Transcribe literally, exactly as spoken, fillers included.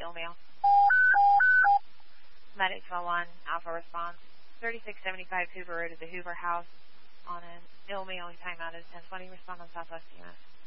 ill mail. Medic twelve one, Alpha response. thirty-six seventy-five Hoover Road at the Hoover House on an ill mail. Time out is ten twenty. Respond on Southwest E M S.